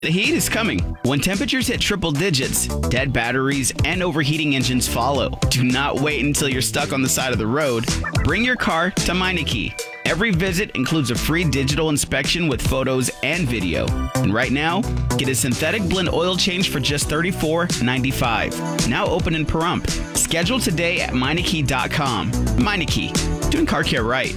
The heat is coming. When temperatures hit triple digits, dead batteries and overheating engines follow. Do not wait until you're stuck on the side of the road. Bring your car to Meineke. Every visit includes a free digital inspection with photos and video. And right now, get a synthetic blend oil change for just $34.95. Now open in Pahrump. Schedule today at Meineke.com. Meineke, doing car care right.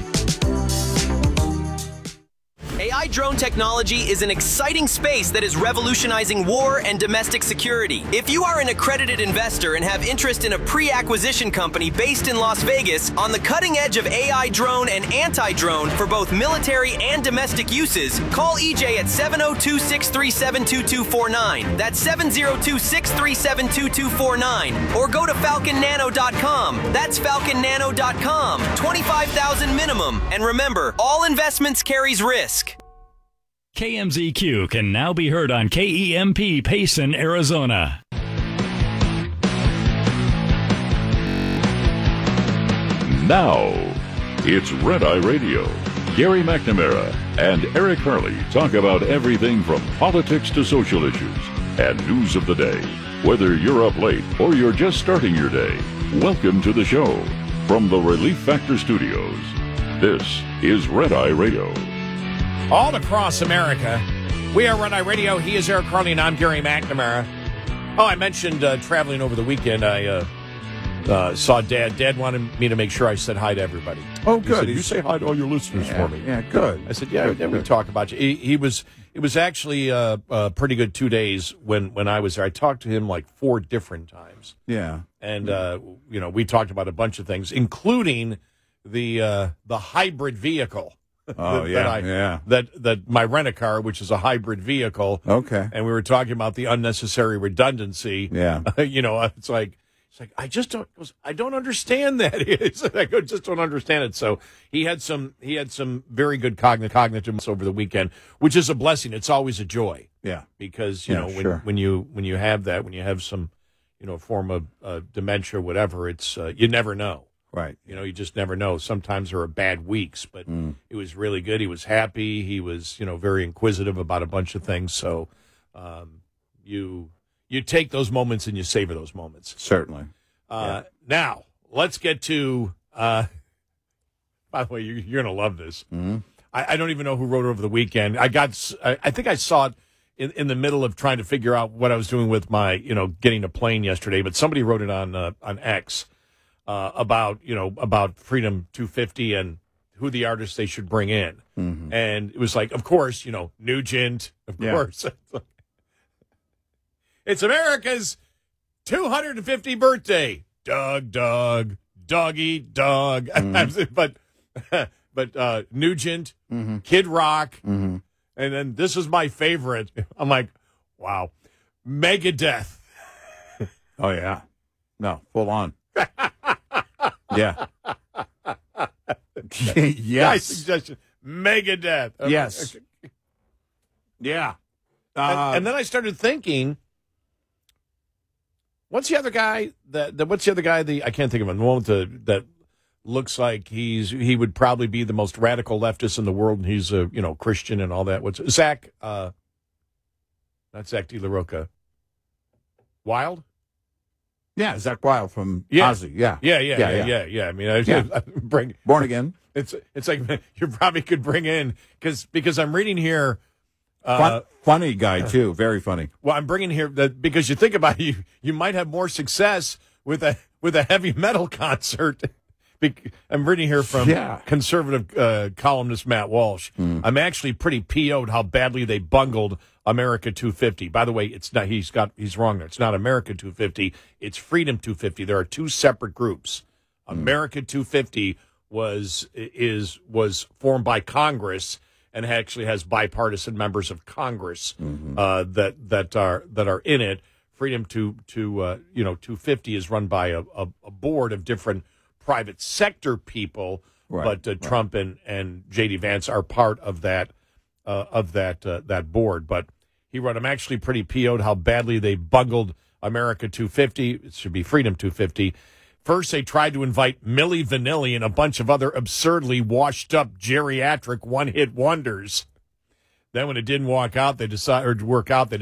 AI drone technology is an exciting space that is revolutionizing war and domestic security. If you are an accredited investor and have interest in a pre-acquisition company based in Las Vegas on the cutting edge of AI drone and anti-drone for both military and domestic uses, call EJ at 702-637-2249. That's 702-637-2249. Or go to falconnano.com. That's falconnano.com. $25,000 minimum. And remember, all investments carries risk. KMZQ can now be heard on KEMP Payson, Arizona. Now, it's Red Eye Radio. Gary McNamara and Eric Harley talk about everything from politics to social issues and news of the day. Whether you're up late or you're just starting your day, welcome to the show. From the Relief Factor Studios, this is Red Eye Radio. All across America, we are Red Eye Radio. He is Eric Harley, and I'm Gary McNamara. Oh, I mentioned traveling over the weekend. I saw Dad. Dad wanted me to make sure I said hi to everybody. Oh, good. He said, you say hi to all your listeners for me. Yeah, good. I said, yeah, we talk about you. It was actually pretty good 2 days when I was there. I talked to him like 4 different times. Yeah. And, we talked about a bunch of things, including the hybrid vehicle. Oh, That my rent-a-car, which is a hybrid vehicle. Okay. And we were talking about the unnecessary redundancy. Yeah. It's like I don't understand that. I just don't understand it. So he had some very good cognitive over the weekend, which is a blessing. It's always a joy. Yeah. Because when you have that, when you have some form of dementia, whatever, it's you never know. Right. You just never know. Sometimes there are bad weeks, but it was really good. He was happy. He was, very inquisitive about a bunch of things. So you take those moments and you savor those moments. Certainly. Now, let's get to, by the way, you're going to love this. Mm-hmm. I don't even know who wrote it over the weekend. I think I saw it in the middle of trying to figure out what I was doing with my, getting a plane yesterday, but somebody wrote it on X. About Freedom 250 and who the artists they should bring in. Mm-hmm. And it was like, of course, Nugent, of course. It's America's 250th birthday. Doug, doggy, dog. Mm-hmm. but Nugent, mm-hmm. Kid Rock, mm-hmm. and then this is my favorite. I'm like, wow. Megadeth. Oh, yeah. No, full on. Yeah. Yes. Nice suggestion. Megadeth. Okay. Yes. Yeah. And then I started thinking, what's the other guy I can't think of him. The one that looks like he would probably be the most radical leftist in the world, and he's a Christian and all that. What's Zach? Not Zach De La Roca. Wild. Yeah, Zach Wild from Ozzy. Yeah. I mean, bring Born Again. It's like you probably could bring in because I'm reading here. Funny guy too, very funny. Well, I'm bringing here that because you think about it, you might have more success with a heavy metal concert. I'm reading here from conservative columnist Matt Walsh. I'm actually pretty PO'd how badly they bungled America 250. By the way, it's not. He's wrong there. It's not America 250. It's Freedom 250. There are 2 separate groups. America 250 was formed by Congress and actually has bipartisan members of Congress that are in it. Freedom 250 is run by a board of different private sector people, right, but Trump and J.D. Vance are part of that board. But he wrote, I'm actually pretty PO'd how badly they bungled America 250. It should be Freedom 250. First, they tried to invite Milli Vanilli and a bunch of other absurdly washed-up geriatric one-hit wonders. Then when it didn't work out, they